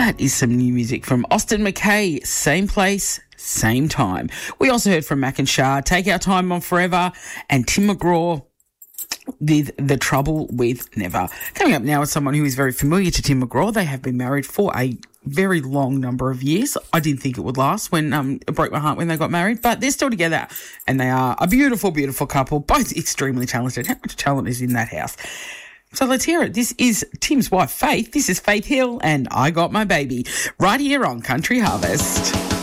that is some new music from Austin McKay, Same Place, Same Time. We also heard from Mac and Shah, Take Our Time on Forever, and Tim McGraw with The Trouble with Never. Coming up now is someone who is very familiar to Tim McGraw. They have been married for a very long number of years. I didn't think it would last when it broke my heart when they got married, but they're still together and they are a beautiful, beautiful couple, both extremely talented. How much talent is in that house? So let's hear it. This is Tim's wife, Faith. This is Faith Hill and I Got My Baby right here on Country Harvest.